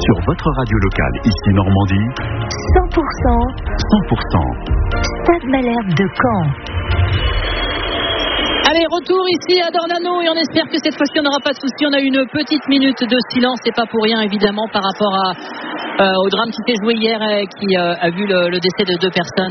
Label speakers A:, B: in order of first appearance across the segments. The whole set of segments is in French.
A: Sur votre radio locale, ici Normandie, 100%. Stade Malherbe de Caen.
B: Allez, retour ici à Dornano et on espère que cette fois-ci on n'aura pas de soucis. On a une petite minute de silence, c'est pas pour rien évidemment par rapport au drame qui s'est joué hier qui a vu le décès de 2 personnes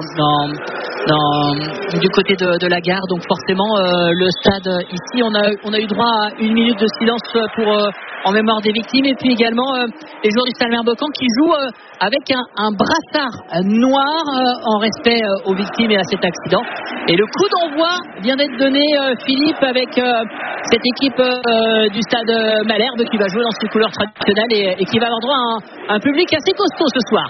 B: du côté de la gare. Donc forcément le stade ici on a eu droit à une minute de silence en mémoire des victimes et puis également les joueurs du Stade Malherbe de Caen qui jouent avec un brassard noir en respect aux victimes et à cet accident. Et le coup d'envoi vient d'être donné, Philippe, avec cette équipe du Stade Malherbe qui va jouer dans ses couleurs traditionnelles et qui va avoir droit à un public assez costaud ce soir.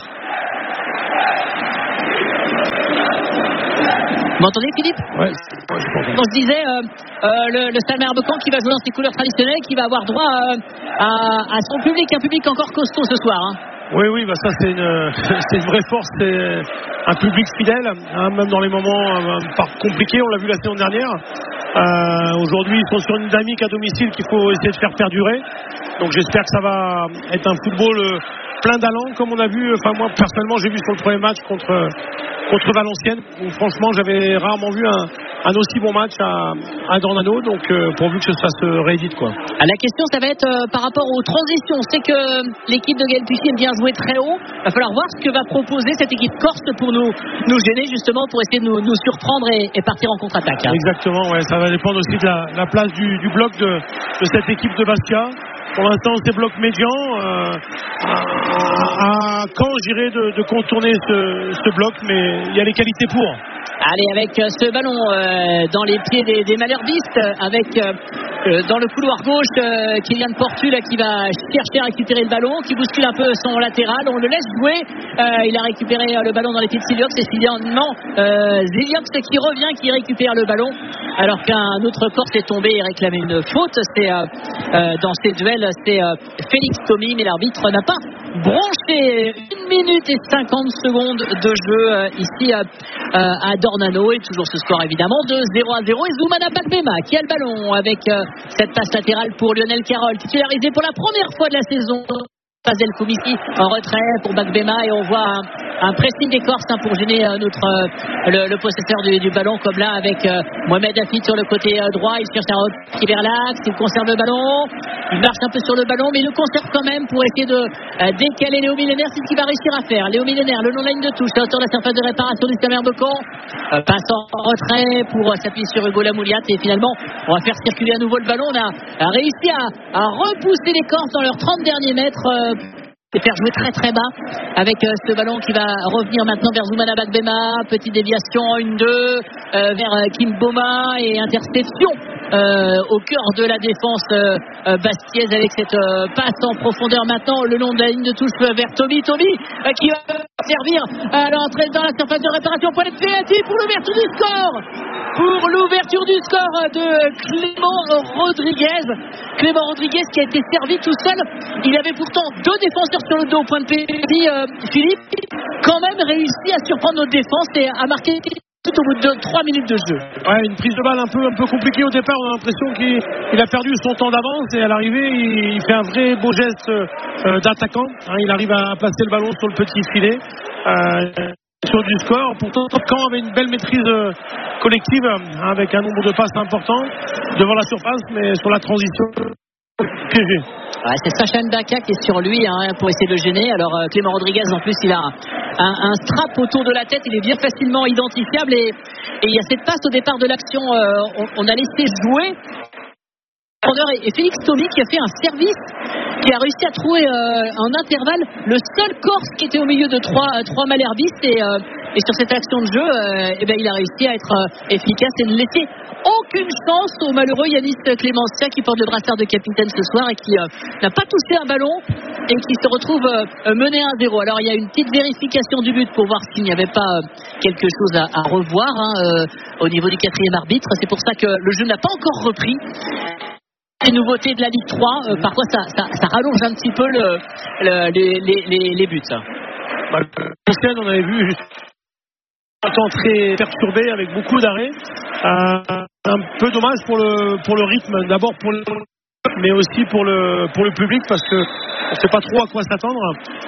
B: Vous m'entendez, Philippe?
C: Ouais.
B: On se disait le Stade Malherbe de Caen qui va jouer dans ses couleurs traditionnelles et qui va avoir droit à son public, un public encore costaud ce soir. Hein.
C: Oui, bah ça c'est une vraie force, c'est un public fidèle, hein, même dans les moments compliqués, on l'a vu la saison dernière. Aujourd'hui ils sont sur une dynamique à domicile qu'il faut essayer de faire perdurer. Donc j'espère que ça va être un football plein d'allant comme on a vu. Enfin moi personnellement j'ai vu sur le premier match contre Valenciennes où franchement j'avais rarement vu un aussi bon match à Dornano, donc pourvu que ça se réédite quoi.
B: La question ça va être par rapport aux transitions. On sait que l'équipe de Gaël Puchy aime bien jouer très haut. Il va falloir voir ce que va proposer cette équipe corse pour nous gêner justement, pour essayer de nous surprendre et partir en contre-attaque. Hein.
C: Exactement, ouais, ça va dépendre aussi de la place du bloc de cette équipe de Bastia. Pour l'instant, c'est bloc médian. À Caen, j'irai de contourner ce bloc, mais il y a les qualités pour.
B: Allez, avec ce ballon dans les pieds des Malherbistes, avec dans le couloir gauche Kylian Portu là, qui va chercher à récupérer le ballon, qui bouscule un peu son latéral. On le laisse jouer. Il a récupéré le ballon dans les pieds de Siliox. Et Ziliox qui revient, qui récupère le ballon, alors qu'un autre Corse est tombé et réclamait une faute. C'est dans ces duels, c'est Félix Thomy, mais l'arbitre n'a pas bronché. 1 minute et 50 secondes de jeu ici à Dornano, et toujours ce score évidemment de 0-0. Et Zoumana Bagbema qui a le ballon avec cette passe latérale pour Lionel Carroll, titularisé pour la première fois de la saison. Fazel Koumissi en retrait pour Bagbema, et on voit un pressing des Corses pour gêner le possesseur du ballon, comme là avec Mohamed Hafid sur le côté droit. Il cherche à retirer vers l'axe, il conserve le ballon, il marche un peu sur le ballon, mais il le conserve quand même pour essayer de décaler Léo Millénaire. C'est ce qu'il va réussir à faire. Léo Millénaire, le long de la ligne de touche, autour de la surface de réparation du Stade Malherbe de Caen, passe en retrait pour s'appuyer sur Hugo Lamouliat, et finalement on va faire circuler à nouveau le ballon. On a réussi à repousser les Corses dans leurs 30 derniers mètres et faire jouer très très bas avec ce ballon qui va revenir maintenant vers Zoumana Bagbema. Petite déviation 1-2 vers Kim Boma, et interception au cœur de la défense bastiaise avec cette passe en profondeur maintenant le long de la ligne de touche vers Thomy qui va servir à l'entrée dans la surface de réparation. Point de pénalty pour l'ouverture du score de Clément Rodriguez qui a été servi tout seul. Il avait pourtant 2 défenseurs sur le dos. Point de pénalty, Philippe quand même réussi à surprendre notre défense et à marquer tout au bout de 3 minutes de jeu.
C: Ouais, une prise de balle un peu compliquée au départ. On a l'impression qu'il a perdu son temps d'avance, et à l'arrivée il fait un vrai beau geste d'attaquant, hein. Il arrive à placer le ballon sur le petit filet sur du score. Pourtant Caen avait une belle maîtrise collective, hein, avec un nombre de passes important devant la surface, mais sur la transition piégé.
B: Ouais, c'est Sacha Ndaka qui est sur lui, hein, pour essayer de le gêner. Alors Clément Rodriguez en plus il a un strap autour de la tête, il est bien facilement identifiable, et il y a cette passe au départ de l'action, on a laissé jouer et Félix Thomy qui a fait un service, qui a réussi à trouver en intervalle le seul Corse qui était au milieu de trois Malherbistes, et sur cette action de jeu il a réussi à être efficace et ne laisser aucune chance au malheureux Yanis Clémentia, qui porte le brassard de capitaine ce soir et qui n'a pas touché un ballon et qui se retrouve mené 1-0. Alors il y a une petite vérification du but pour voir s'il n'y avait pas quelque chose à revoir, au niveau du 4e arbitre. C'est pour ça que le jeu n'a pas encore repris. Les nouveautés de la Ligue 3, parfois ça rallonge un petit peu les buts.
C: On avait vu un temps très perturbé avec beaucoup d'arrêts. Un peu dommage pour le rythme. D'abord pour mais aussi pour le public, parce que on ne sait pas trop à quoi s'attendre.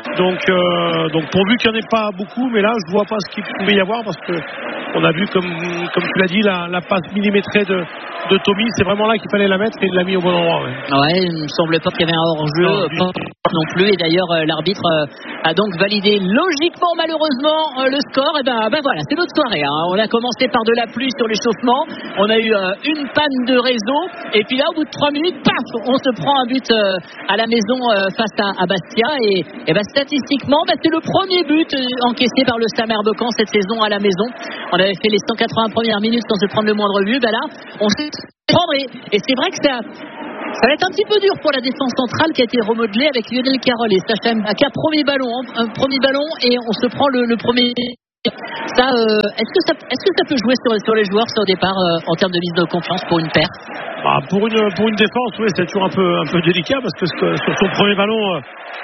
C: Donc pourvu qu'il n'y en ait pas beaucoup, mais là je vois pas ce qu'il pouvait y avoir, parce que on a vu, comme tu l'as dit, la passe millimétrée de Tommy, c'est vraiment là qu'il fallait la mettre, et il l'a mis au bon endroit.
B: Ouais, il ne me semble pas qu'il y avait un hors-jeu non plus, et d'ailleurs l'arbitre a donc validé logiquement, malheureusement, le score. Et ben voilà, c'est notre soirée, hein. On a commencé par de la pluie sur l'échauffement, on a eu une panne de réseau, et puis là au bout de 3 minutes, paf, on se prend un but à la maison face à Bastia, et ben statistiquement, c'est le premier but encaissé par le Stade Merbecan cette saison à la maison. On avait fait les 180 premières minutes sans se prendre le moindre but. Là on s'est prendre, et c'est vrai que ça va être un petit peu dur pour la défense centrale qui a été remodelée avec Lionel Carroll et Sacha Mbaka. Premier ballon, et on se prend le premier. Ça, est-ce que ça peut jouer sur les joueurs au départ en termes de mise de confiance pour une paire?
C: Pour une défense, oui, c'est toujours un peu délicat, parce que sur son premier ballon,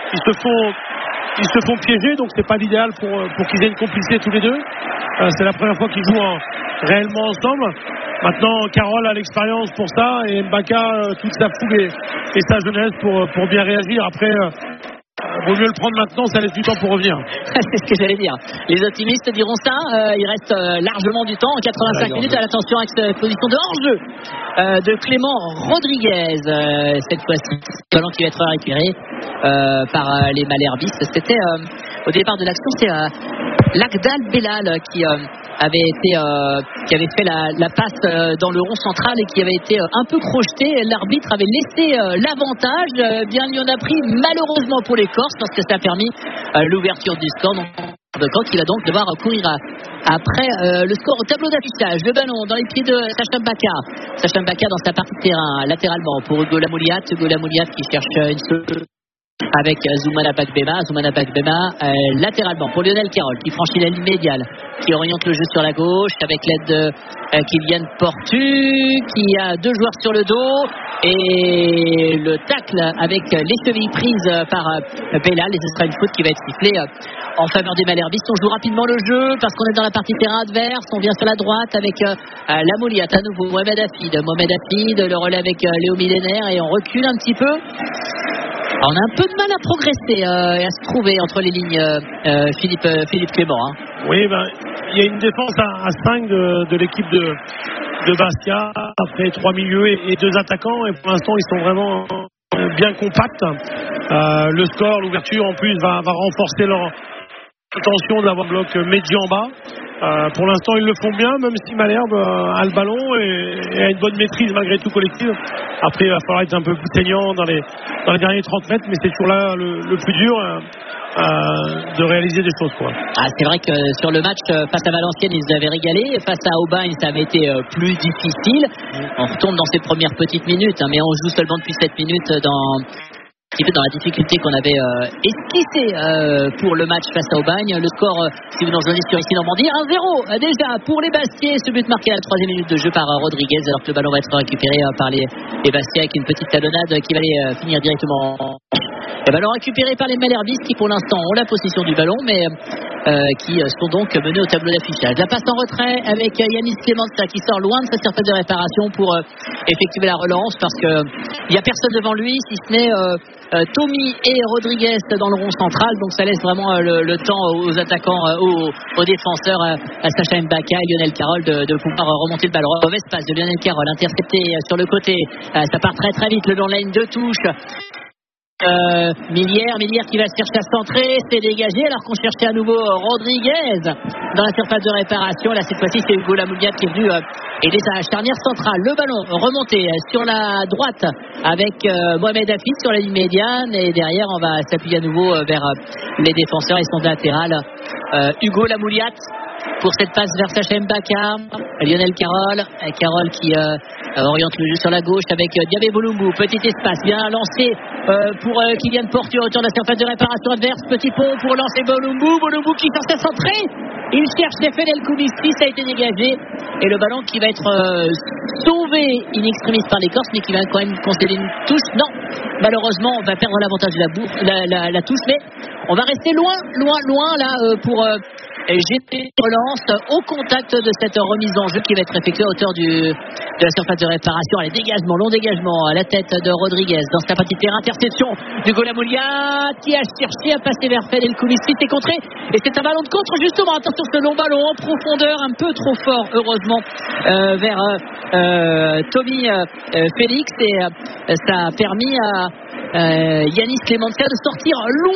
C: ils se font piéger, donc c'est pas l'idéal pour qu'ils aient une complicité tous les deux. C'est la première fois qu'ils jouent réellement ensemble. Maintenant, Carroll a l'expérience pour ça, et Mbaka toute sa fougue et sa jeunesse pour bien réagir. Après, vaut mieux le prendre maintenant, ça laisse du temps pour revenir.
B: C'est ce que j'allais dire. Les optimistes diront ça. Il reste largement du temps, 85 minutes. À l'attention avec cette position de hors-jeu de Clément Rodriguez. Cette fois-ci, le ballon qui va être récupéré par les Malherbistes. C'était au départ de l'action, c'est Lagdal Belal qui avait fait la passe dans le rond central et qui avait été un peu crocheté. L'arbitre avait laissé l'avantage. Bien, il y en a pris malheureusement pour les Corses, parce que ça a permis l'ouverture du score. Donc il va donc devoir courir après le score au tableau d'affichage. Le ballon dans les pieds de Sacha Mbaka dans sa partie de terrain latéralement pour Hugo Lamouliat qui cherche une seule avec Zoumana Bakbema latéralement pour Lionel Carroll qui franchit la ligne médiane, qui oriente le jeu sur la gauche avec l'aide de Kylian Portu, qui a 2 joueurs sur le dos, et le tacle avec les chevilles prises par Belal, et ce sera une faute qui va être sifflée en faveur des Malherbistes. On joue rapidement le jeu parce qu'on est dans la partie terrain adverse. On vient sur la droite avec Lamouliat à nouveau, Mohamed Hafid, le relais avec Léo Millénaire, et on recule un petit peu. On a un peu de mal à progresser et à se trouver entre les lignes, Philippe Clément.
C: Oui, il y a une défense à 5 de l'équipe de Bastia, après 3 milieux et 2 attaquants, et pour l'instant ils sont vraiment bien compacts. Le score, l'ouverture en plus va renforcer leur intention d'avoir un bloc médian bas. Pour l'instant ils le font bien, même si Malherbe a le ballon et a une bonne maîtrise malgré tout collective. Après il va falloir être un peu plus saignant dans les derniers 30 mètres, mais c'est toujours là le plus dur de réaliser des choses, quoi.
B: C'est vrai que sur le match face à Valenciennes ils avaient régalé, face à Aubagne ça avait été plus difficile. On retourne dans ces premières petites minutes, mais on joue seulement depuis 7 minutes un petit peu dans la difficulté qu'on avait esquissée pour le match face à Aubagne. Le score, si vous nous rejoignez sur ici Normandie, 1-0 déjà pour les Bastiais. Ce but marqué à la 3e minute de jeu par Rodriguez, alors que le ballon va être récupéré par les Bastiais avec une petite talonnade qui va aller finir directement. Le ballon récupéré par les Malherbistes qui pour l'instant ont la possession du ballon, mais qui sont donc menés au tableau d'affichage. La passe en retrait avec Yanis Clément qui sort loin de sa surface de réparation pour effectuer la relance, parce qu'il n'y a personne devant lui si ce n'est Tommy et Rodriguez dans le rond central, donc ça laisse vraiment le temps aux attaquants, aux défenseurs, à Sacha Mbaka et Lionel Carroll de pouvoir remonter le ballon. Mauvaise passe de Lionel Carroll, intercepté sur le côté, ça part très très vite le long de la ligne de touche. Millière qui va se chercher à centrer, c'est dégagé alors qu'on cherchait à nouveau Rodriguez dans la surface de réparation. Là cette fois-ci c'est Hugo Lamouliat qui est venu aider sa charnière centrale. Le ballon remonté sur la droite avec Mohamed Hafid sur la ligne médiane, et derrière on va s'appuyer à nouveau vers les défenseurs et son latéral Hugo Lamouliat pour cette passe vers Sacha Mbaka. Lionel Carroll qui oriente le jeu sur la gauche avec Diabé Bolumbu. Petit espace bien lancé pour Kylian Portu, retour de la surface de réparation adverse. Petit pont pour lancer Bolumbu qui cherche à centrer. Il cherche Stéphane El Koumissi, ça a été dégagé, et le ballon qui va être sauvé in extremis par les Corses, mais qui va quand même concéder une touche. Non, malheureusement on va perdre l'avantage de la touche, mais on va rester loin là pour relance au contact de cette remise en jeu qui va être effectuée à hauteur de la surface de réparation. Allez, dégagement, long dégagement à la tête de Rodriguez dans sa partie terrain, interception du Golamoulia qui a cherché à passer vers Fed El Koumissi, c'est contré et c'est un ballon de contre justement. Attention, ce long ballon en profondeur, un peu trop fort heureusement vers Tommy Félix, et ça a permis à Yanis Clementia de sortir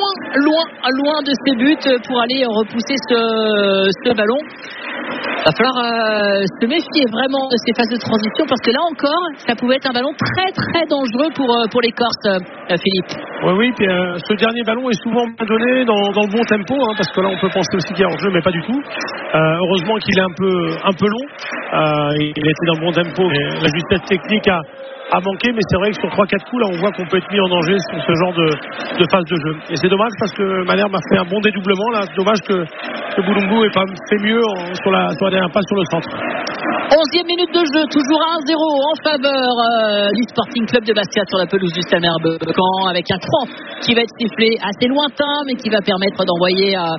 B: loin de ses buts pour aller repousser ce ballon. Il va falloir se méfier vraiment de ces phases de transition parce que là encore ça pouvait être un ballon très très dangereux pour les Corses, Philippe.
C: Oui, puis ce dernier ballon est souvent bien donné dans le bon tempo, parce que là on peut penser aussi qu'il y a hors-jeu, mais pas du tout. Heureusement qu'il est un peu long. Il était dans le bon tempo, mais la justesse technique a manqué, mais c'est vrai que sur 3-4 coups là on voit qu'on peut être mis en danger sur ce genre de phase de jeu, et c'est dommage parce que Malherbe a fait un bon dédoublement là. Dommage que Boulumbu n'ait pas fait mieux sur la dernière passe sur le centre.
B: 11e minute de jeu, toujours 1-0 en faveur du Sporting Club de Bastia sur la pelouse du Stade Caen, avec un franc qui va être sifflé assez lointain mais qui va permettre d'envoyer un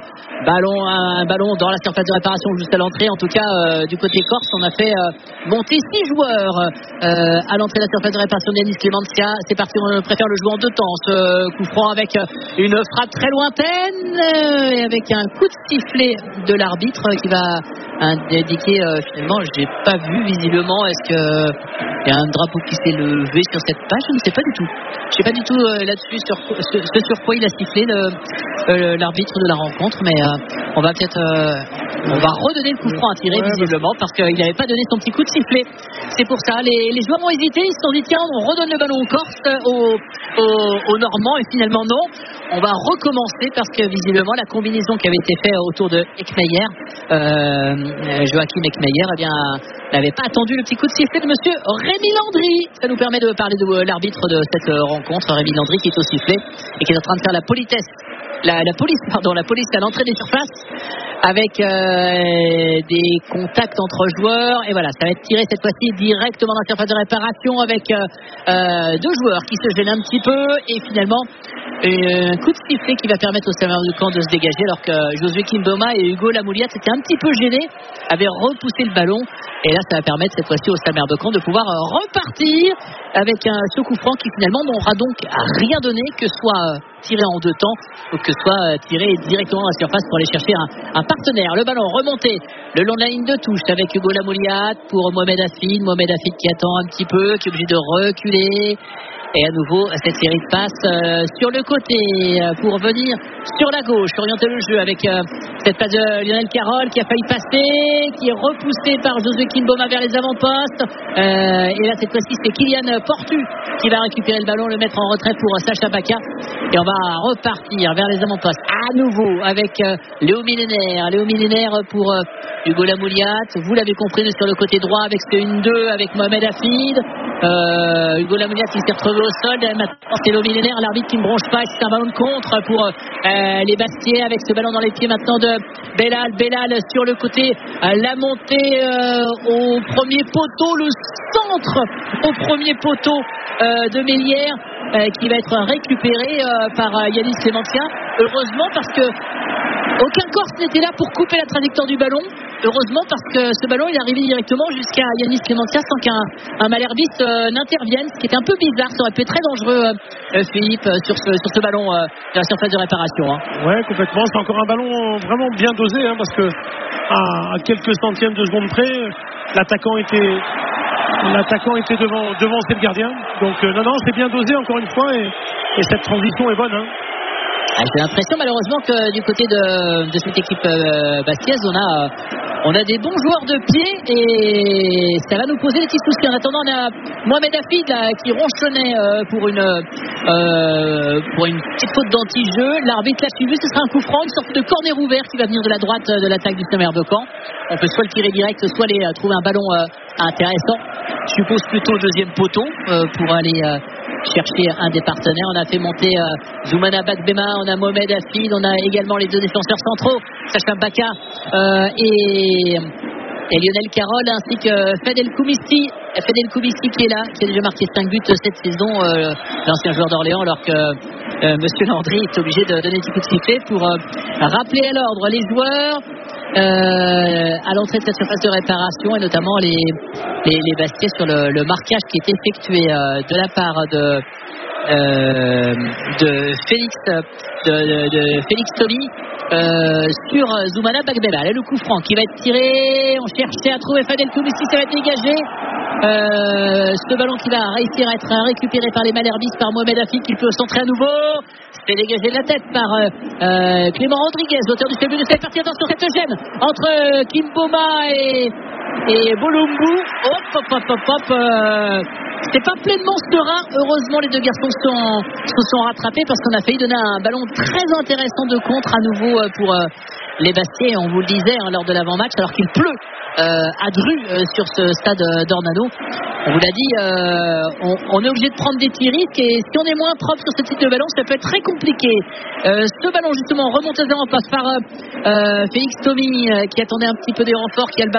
B: ballon dans la surface de réparation juste à l'entrée. En tout cas du côté corse, on a fait monter 6 joueurs à l'entrée de la surface de réparation d'Yanis Clementia. C'est parti, on préfère le jouer en 2 temps, ce coup franc avec une frappe très lointaine et avec un coup de sifflet de l'arbitre qui va indiquer finalement, j'ai pas vu visiblement, est-ce qu'il y a un drapeau qui s'est levé sur cette page? Je ne sais pas du tout. Je sais pas du tout là-dessus sur quoi il a sifflé l'arbitre de la rencontre, mais on va redonner le coup franc à tirer visiblement parce qu'il n'avait pas donné son petit coup de sifflet. C'est pour ça, les joueurs ont hésité, ils se sont dit tiens, on redonne le ballon aux Corses, aux Normands, et finalement non. On va recommencer parce que visiblement la combinaison qui avait été faite autour de Ekmeyer, Joachim Ekmeyer, eh bien n'avait pas attendu le petit coup de sifflet de monsieur Rémi Landry. Ça nous permet de parler de l'arbitre de cette rencontre, Rémi Landry, qui est au sifflet et qui est en train de faire la police à l'entrée des surfaces avec des contacts entre joueurs, et voilà, ça va être tiré cette fois-ci directement dans la surface de réparation avec 2 joueurs qui se gênent un petit peu, et finalement un coup de sifflet qui va permettre au Stade du Camp de se dégager, alors que Josué Kimboma et Hugo Lamouliat étaient un petit peu gênés, avaient repoussé le ballon, et là ça va permettre cette fois-ci au Stade de Camp de pouvoir repartir avec ce coup franc qui finalement n'aura donc rien donné, que soit tiré en 2 temps ou que soit tiré directement dans la surface pour aller chercher un partenaire. Le ballon remonté le long de la ligne de touche avec Hugo Lamouliat pour Mohamed Hafid qui attend un petit peu, qui est obligé de reculer. Et à nouveau, cette série de passes sur le côté pour venir sur la gauche, orienter le jeu avec cette passe de Lionel Carroll qui a failli passer, qui est repoussé par Josué Kimboma vers les avant-postes. Et là, cette fois-ci, c'est Kylian Portu qui va récupérer le ballon, le mettre en retrait pour Sacha Baka. Et on va repartir vers les avant-postes à nouveau avec Léo Millénaire pour Hugo Lamouliat. Vous l'avez compris, sur le côté droit avec ce 1-2 avec Mohamed Hafid. Hugo Lamouliat qui s'est retrouvé au sol. Maintenant c'est Léo Millénaire, l'arbitre qui ne bronche pas, c'est un ballon de contre pour les Bastiais avec ce ballon dans les pieds maintenant de Bellal sur le côté, la montée au premier poteau, le centre au premier poteau de Mélière qui va être récupéré par Yanis Clementia, heureusement, parce que aucun Corse n'était là pour couper la trajectoire du ballon. Heureusement, parce que ce ballon il est arrivé directement jusqu'à Yanis Clementia sans qu'un malherbiste n'intervienne, ce qui était un peu bizarre. Ça aurait pu être très dangereux, Philippe, sur ce ballon de la surface de réparation.
C: Ouais, complètement. C'est encore un ballon vraiment bien dosé, parce que à quelques centièmes de seconde près, l'attaquant était devancé le gardien. Donc non, c'est bien dosé encore une fois, et cette transition est bonne.
B: J'ai l'impression malheureusement que du côté de cette équipe bastiaise, on a des bons joueurs de pied et ça va nous poser des petits soucis. En attendant, on a Mohamed Hafid qui ronchonnait pour une petite faute d'anti-jeu. L'arbitre l'a suivi, ce sera un coup franc, une sorte de corner ouvert qui va venir de la droite de l'attaque du Stade de Caen. On peut soit le tirer direct, soit aller trouver un ballon intéressant. Je suppose plutôt le deuxième poteau pour aller chercher un des partenaires. On a fait monter Zoumana Bakbema, on a Mohamed Hafid, on a également les 2 défenseurs centraux, Sacha Baka et Lionel Carroll, ainsi que Fed El Koumissi qui est là, qui a déjà marqué 5 buts cette saison, l'ancien joueur d'Orléans, alors que monsieur Landry est obligé de donner un petit coup de sifflet pour rappeler à l'ordre les joueurs. à l'entrée de cette surface de réparation, et notamment les Bastiais sur le marquage qui est effectué de la part de Félix Toli sur Zoumana Bagbela. Là, le coup franc qui va être tiré, on cherchait à trouver Fadel Koumissi, ça va être dégagé. Ce ballon qui va réussir à être récupéré par les Malherbis, par Mohamed Afid, qui peut centrer à nouveau. C'est dégagé de la tête par Clément Rodriguez, l'auteur du début de cette partie. Attention, cette gêne entre Kimboma et Bolumbu. C'est pas pleinement serein. Heureusement, les deux garçons se sont rattrapés, parce qu'on a failli donner un ballon très intéressant de contre à nouveau pour les Bastiais. On vous le disait lors de l'avant-match, alors qu'il pleut à Dru sur ce stade d'Ornano. On vous l'a dit, on est obligé de prendre des petits risques, et si on est moins propre sur ce type de ballon, ça peut être très compliqué. Ce ballon justement remonté en passe par Félix Tomi, qui attendait un petit peu des renforts, qui a le ballon